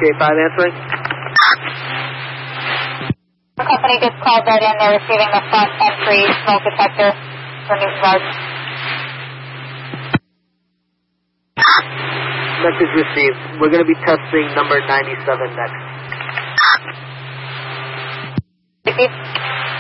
385 answering. The company just called that in. They're receiving the front entry smoke detector for Newton Road. Message received. We're going to be testing number 97 next. Repeat.